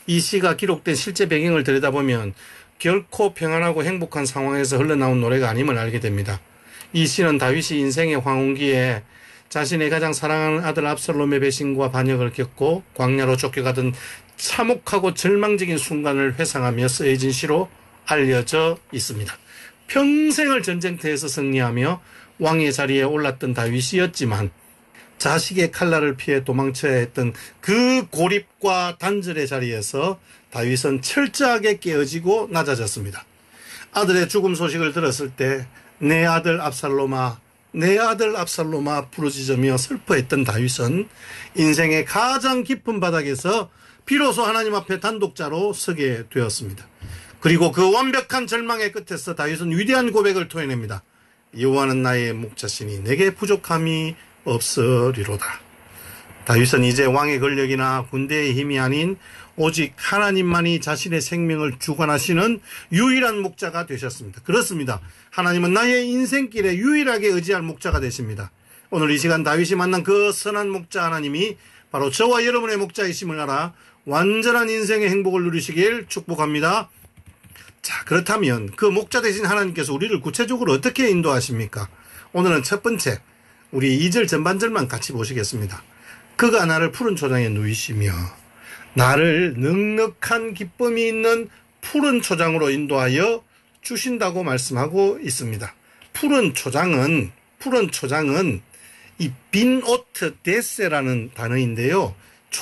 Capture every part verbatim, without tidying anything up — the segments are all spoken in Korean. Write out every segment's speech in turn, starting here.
이 시가 기록된 실제 배경을 들여다보면 결코 평안하고 행복한 상황에서 흘러나온 노래가 아님을 알게 됩니다. 이 시는 다윗이 인생의 황혼기에 자신의 가장 사랑하는 아들 압살롬의 배신과 반역을 겪고 광야로 쫓겨가던 참혹하고 절망적인 순간을 회상하며 쓰여진 시로 알려져 있습니다. 평생을 전쟁터에서 승리하며 왕의 자리에 올랐던 다윗이었지만 자식의 칼날을 피해 도망쳐야 했던 그 고립과 단절의 자리에서 다윗은 철저하게 깨어지고 낮아졌습니다. 아들의 죽음 소식을 들었을 때 내 아들 압살롬아, 내 아들 압살롬아 부르짖으며 슬퍼했던 다윗은 인생의 가장 깊은 바닥에서 비로소 하나님 앞에 단독자로 서게 되었습니다. 그리고 그 완벽한 절망의 끝에서 다윗은 위대한 고백을 토해냅니다. 여호와는 나의 목자시니 내게 부족함이 없으리로다. 다윗은 이제 왕의 권력이나 군대의 힘이 아닌 오직 하나님만이 자신의 생명을 주관하시는 유일한 목자가 되셨습니다. 그렇습니다. 하나님은 나의 인생길에 유일하게 의지할 목자가 되십니다. 오늘 이 시간 다윗이 만난 그 선한 목자 하나님이 바로 저와 여러분의 목자이심을 알아 완전한 인생의 행복을 누리시길 축복합니다. 자, 그렇다면 그 목자 되신 하나님께서 우리를 구체적으로 어떻게 인도하십니까? 오늘은 첫 번째, 우리 이 절 전반절만 같이 보시겠습니다. 그가 나를 푸른 초장에 누이시며 나를 넉넉한 기쁨이 있는 푸른 초장으로 인도하여 주신다고 말씀하고 있습니다. 푸른 초장은 푸른 초장은 이 빈오트 데세라는 단어인데요.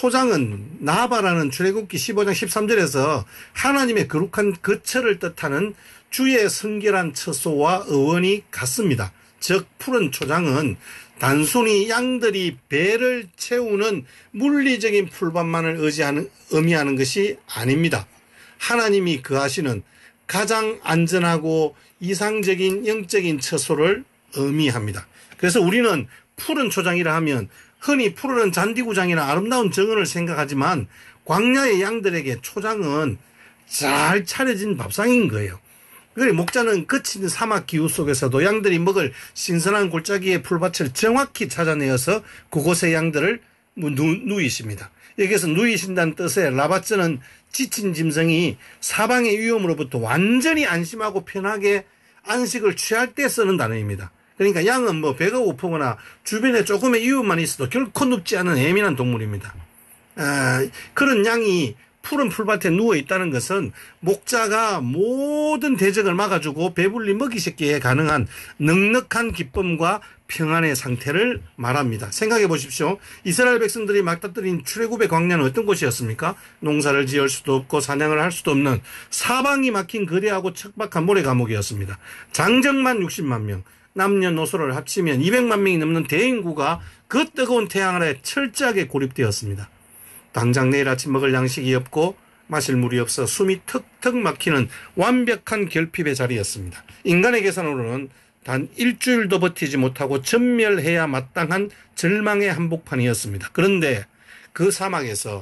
초장은 나바라는 출애굽기 십오 장 십삼 절에서 하나님의 거룩한 거처를 뜻하는 주의 성결한 처소와 어원이 같습니다. 즉 푸른 초장은 단순히 양들이 배를 채우는 물리적인 풀밭만을 의지하는, 의미하는 것이 아닙니다. 하나님이 거하시는 가장 안전하고 이상적인 영적인 처소를 의미합니다. 그래서 우리는 푸른 초장이라 하면 흔히 푸르른 잔디구장이나 아름다운 정원을 생각하지만 광야의 양들에게 초장은 잘 차려진 밥상인 거예요. 그래 목자는 거친 사막 기후 속에서도 양들이 먹을 신선한 골짜기의 풀밭을 정확히 찾아내어서 그곳의 양들을 누, 누이십니다. 여기에서 누이신다는 뜻의 라바츠는 지친 짐승이 사방의 위험으로부터 완전히 안심하고 편하게 안식을 취할 때 쓰는 단어입니다. 그러니까 양은 뭐 배가 고프거나 주변에 조금의 이유만 있어도 결코 눕지 않은 예민한 동물입니다. 아, 그런 양이 푸른 풀밭에 누워 있다는 것은 목자가 모든 대적을 막아주고 배불리 먹이시기에 가능한 넉넉한 기쁨과 평안의 상태를 말합니다. 생각해 보십시오. 이스라엘 백성들이 맞닥뜨린 출애굽의 광야는 어떤 곳이었습니까? 농사를 지을 수도 없고 사냥을 할 수도 없는 사방이 막힌 거대하고 척박한 모래 감옥이었습니다. 장정만 육십만 명, 남녀노소를 합치면 이백만 명이 넘는 대인구가 그 뜨거운 태양 아래 철저하게 고립되었습니다. 당장 내일 아침 먹을 양식이 없고 마실 물이 없어 숨이 턱턱 막히는 완벽한 결핍의 자리였습니다. 인간의 계산으로는 단 일주일도 버티지 못하고 전멸해야 마땅한 절망의 한복판이었습니다. 그런데 그 사막에서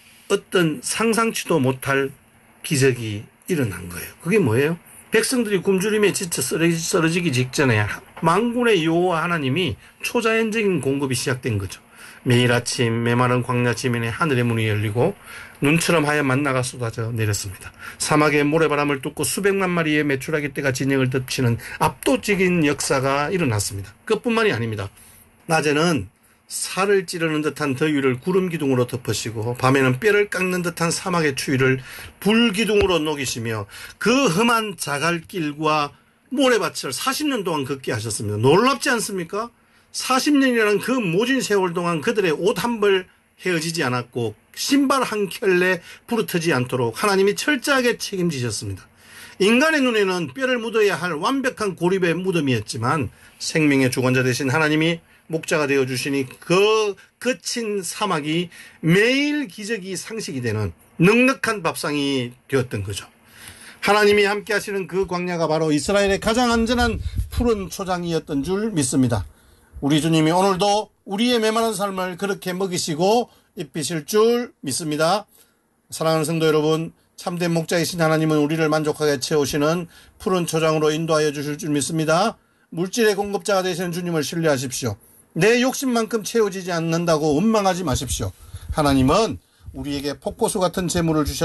어떤 상상치도 못할 기적이 일어난 거예요. 그게 뭐예요? 백성들이 굶주림에 지쳐 쓰러지기 직전에 만군의 여호와 하나님이 초자연적인 공급이 시작된 거죠. 매일 아침 메마른 광야 지면에 하늘의 문이 열리고 눈처럼 하얀 만나가 쏟아져 내렸습니다. 사막의 모래바람을 뚫고 수백만 마리의 메추라기 떼가 진영을 덮치는 압도적인 역사가 일어났습니다. 그뿐만이 아닙니다. 낮에는 살을 찌르는 듯한 더위를 구름 기둥으로 덮으시고 밤에는 뼈를 깎는 듯한 사막의 추위를 불 기둥으로 녹이시며 그 험한 자갈길과 모래밭을 사십 년 동안 걷게 하셨습니다. 놀랍지 않습니까? 사십 년이라는 그 모진 세월 동안 그들의 옷 한 벌 헤어지지 않았고 신발 한 켤레 부르트지 않도록 하나님이 철저하게 책임지셨습니다. 인간의 눈에는 뼈를 묻어야 할 완벽한 고립의 무덤이었지만 생명의 주관자 되신 하나님이 목자가 되어주시니 그 거친 사막이 매일 기적이 상식이 되는 넉넉한 밥상이 되었던 거죠. 하나님이 함께 하시는 그 광야가 바로 이스라엘의 가장 안전한 푸른 초장이었던 줄 믿습니다. 우리 주님이 오늘도 우리의 메마른 삶을 그렇게 먹이시고 입히실 줄 믿습니다. 사랑하는 성도 여러분, 참된 목자이신 하나님은 우리를 만족하게 채우시는 푸른 초장으로 인도하여 주실 줄 믿습니다. 물질의 공급자가 되시는 주님을 신뢰하십시오. 내 욕심만큼 채워지지 않는다고 원망하지 마십시오. 하나님은 우리에게 폭포수 같은 재물을 주셔